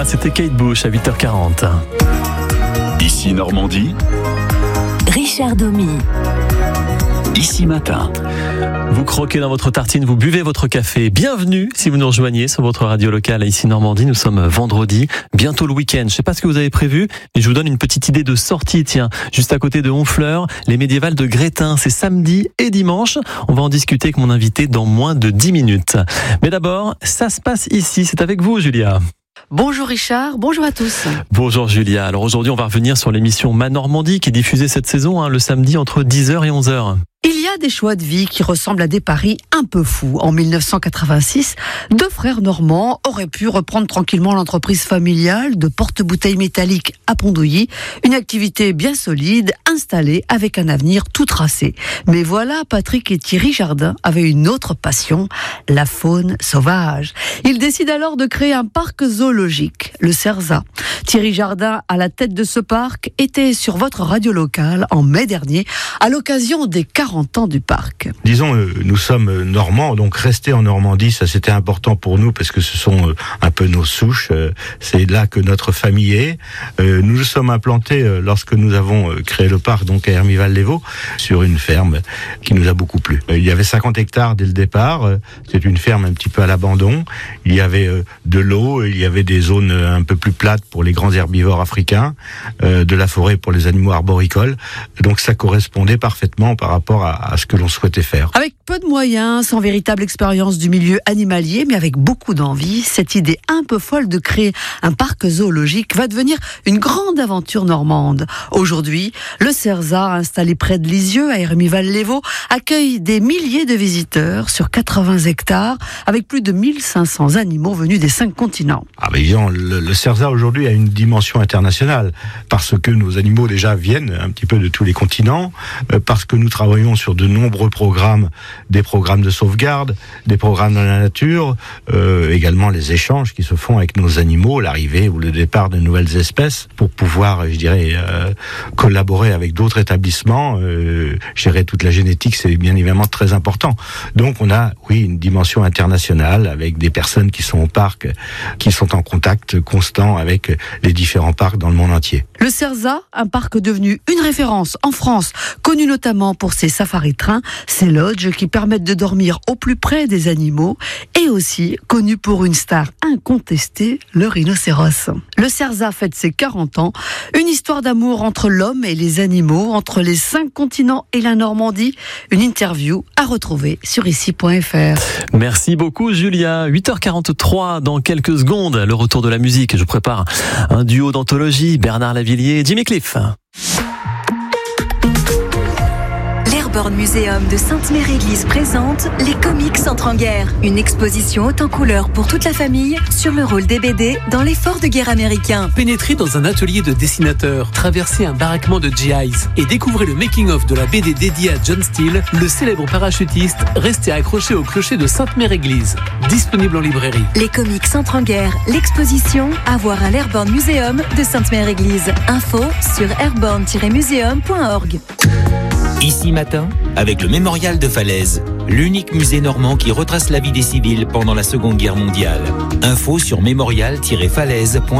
C'était Kate Bush à 8h40. Ici Normandie, Richard Domy. Ici Matin. Vous croquez dans votre tartine, vous buvez votre café. Bienvenue si vous nous rejoignez sur votre radio locale à Ici Normandie. Nous sommes vendredi, bientôt le week-end. Je sais pas ce que vous avez prévu, mais je vous donne une petite idée de sortie. Tiens, juste à côté de Honfleur, les médiévales de Grétin. C'est samedi et dimanche. On va en discuter avec mon invité dans moins de 10 minutes. Mais d'abord, ça se passe ici. C'est avec vous, Julia. Bonjour Richard, bonjour à tous. Bonjour Julia. Alors aujourd'hui, on va revenir sur l'émission Ma Normandie qui est diffusée cette saison, le samedi entre 10h et 11h. Il y a des choix de vie qui ressemblent à des paris un peu fous. En 1986, deux frères normands auraient pu reprendre tranquillement l'entreprise familiale de porte-bouteilles métalliques à Pondouilly, une activité bien solide, installée avec un avenir tout tracé. Mais voilà, Patrick et Thierry Jardin avaient une autre passion, la faune sauvage. Ils décident alors de créer un parc zoologique, le Cerza. Thierry Jardin, à la tête de ce parc, était sur votre radio locale en mai dernier, à l'occasion des 40 ans du parc. Disons, nous sommes normands, donc rester en Normandie, ça c'était important pour nous parce que ce sont un peu nos souches. C'est là que notre famille est. Nous nous sommes implantés lorsque nous avons créé le parc, donc à Hermival-les-Vaux, sur une ferme qui nous a beaucoup plu. Il y avait 50 hectares dès le départ. C'est une ferme un petit peu à l'abandon. Il y avait de l'eau, il y avait des zones un peu plus plates pour les grands herbivores africains, de la forêt pour les animaux arboricoles. Donc ça correspondait parfaitement par rapport à ce que l'on souhaitait faire. Avec peu de moyens, sans véritable expérience du milieu animalier, mais avec beaucoup d'envie, cette idée un peu folle de créer un parc zoologique va devenir une grande aventure normande. Aujourd'hui, le Cerza, installé près de Lisieux, à Hermival-les-Vaux, accueille des milliers de visiteurs sur 80 hectares, avec plus de 1500 animaux venus des 5 continents. Mais disons, le Cerza aujourd'hui a une dimension internationale, parce que nos animaux déjà viennent un petit peu de tous les continents, parce que nous travaillons sur de nombreux programmes, des programmes de sauvegarde, des programmes dans la nature, également les échanges qui se font avec nos animaux, l'arrivée ou le départ de nouvelles espèces, pour pouvoir, je dirais, collaborer avec d'autres établissements, gérer toute la génétique, c'est bien évidemment très important. Donc on a, oui, une dimension internationale avec des personnes qui sont au parc, qui sont en contact constant avec les différents parcs dans le monde entier. Le Cerza, un parc devenu une référence en France, connu notamment pour ses safaris-trains, ses lodges qui permettent de dormir au plus près des animaux, et aussi connu pour une star incontestée, le rhinocéros. Le Cerza fête ses 40 ans, une histoire d'amour entre l'homme et les animaux, entre les 5 continents et la Normandie. Une interview à retrouver sur ici.fr. Merci beaucoup Julia. 8h43 dans quelques secondes, le retour de la musique. Je prépare un duo d'anthologie, Bernard Lavilliers et Jimmy Cliff. L'Airborne Museum de Sainte-Mère-Église présente Les Comics entrent en guerre. Une exposition haute en couleurs pour toute la famille sur le rôle des BD dans l'effort de guerre américain. Pénétrez dans un atelier de dessinateur, traversez un baraquement de GIs et découvrez le making-of de la BD dédiée à John Steele, le célèbre parachutiste resté accroché au clocher de Sainte-Mère-Église. Disponible en librairie. Les Comics entrent en guerre. L'exposition à voir à l'Airborne Museum de Sainte-Mère-Église. Info sur airborne-museum.org. Ici Matin, avec le Mémorial de Falaise, l'unique musée normand qui retrace la vie des civils pendant la Seconde Guerre mondiale. Info sur mémorial-falaise.fr.